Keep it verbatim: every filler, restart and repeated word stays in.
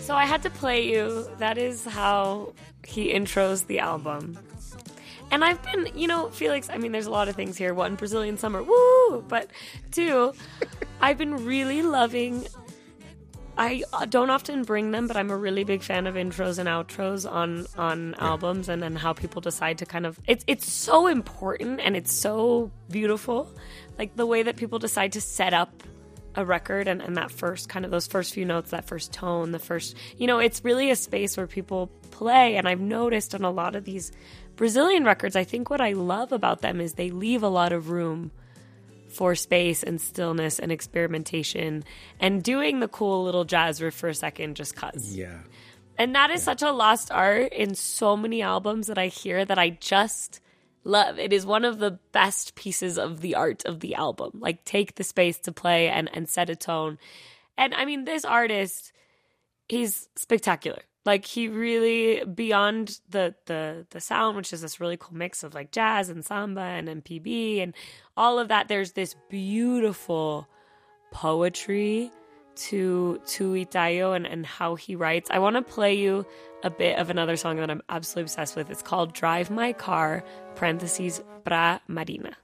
So I had to play you. That is how he intros the album. And I've been, you know, Felix, I mean, there's a lot of things here. One, Brazilian Summer, woo! But two, I've been really loving... I don't often bring them, but I'm a really big fan of intros and outros on, on yeah. albums and, and how people decide to kind of... It's it's so important and it's so beautiful. Like the way that people decide to set up a record and, and that first kind of those first few notes, that first tone, the first... You know, it's really a space where people play. And I've noticed on a lot of these Brazilian records, I think what I love about them is they leave a lot of room for space and stillness and experimentation and doing the cool little jazz riff for a second just cuz. Yeah. And that is yeah. such a lost art in so many albums that I hear that I just love. It is one of the best pieces of the art of the album. Like, take the space to play and, and set a tone. And I mean, this artist, he's spectacular. Like, he really, beyond the, the the sound, which is this really cool mix of like jazz and samba and M P B and all of that, there's this beautiful poetry to to Itaio and, and how he writes. I want to play you a bit of another song that I'm absolutely obsessed with. It's called Drive My Car, parentheses, Pra Marina.